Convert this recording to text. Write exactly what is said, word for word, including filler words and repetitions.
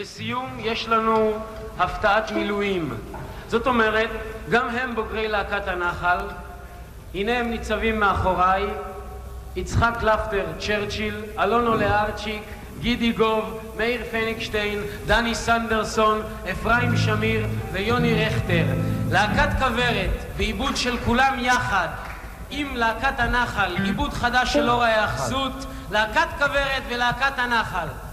לסיום יש לנו הפתעת מילואים. זאת אומרת, גם הם בוגרי להקת הנחל. הנה הם ניצבים מאחוריי, יצחק לפטר צ'רצ'יל, אלונו לארצ'יק, גידי גוב, מאיר פניקשטיין, דני סנדרסון, אפרים שמיר ויוני רכטר. להקת כוורת ועיבוד של כולם יחד עם להקת הנחל, עיבוד חדש של אור ההיאחזות, להקת כוורת ולהקת הנחל.